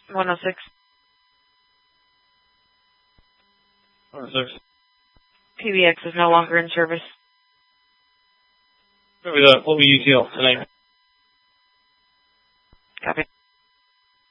106. 106. PBX is no longer in service. What will you feel tonight? Copy.